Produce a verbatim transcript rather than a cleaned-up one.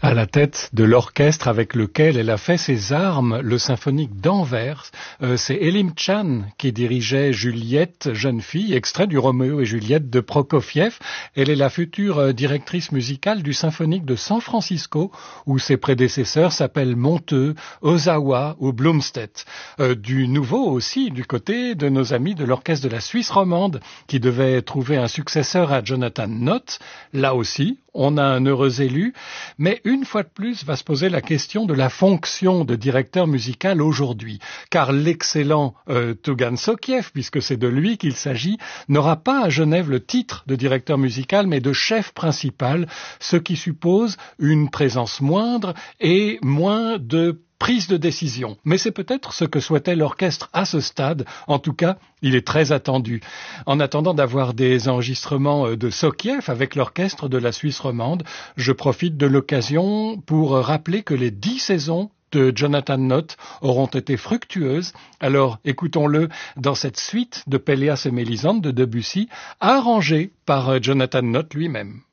À la tête de l'orchestre avec lequel elle a fait ses armes, le symphonique d'Anvers, euh, c'est Elim Chan qui dirigeait Juliette, jeune fille, extrait du Roméo et Juliette de Prokofiev. Elle est la future euh, directrice musicale du symphonique de San Francisco, où ses prédécesseurs s'appellent Monteux, Ozawa ou Blumstedt. Euh, du nouveau aussi du côté de nos amis de l'orchestre de la Suisse romande, qui devait trouver un successeur à Jonathan Nott. Là aussi, on a un heureux élu, mais une fois de plus va se poser la question de la fonction de directeur musical aujourd'hui, car l'excellent euh, Tougan Sokiev, puisque c'est de lui qu'il s'agit, n'aura pas à Genève le titre de directeur musical, mais de chef principal, ce qui suppose une présence moindre et moins de prise de décision. Mais c'est peut-être ce que souhaitait l'orchestre à ce stade. En tout cas, il est très attendu. En attendant d'avoir des enregistrements de Sokiev avec l'orchestre de la Suisse romande, je profite de l'occasion pour rappeler que les dix saisons de Jonathan Nott auront été fructueuses. Alors écoutons-le dans cette suite de Péléas et Mélisande de Debussy, arrangée par Jonathan Nott lui-même.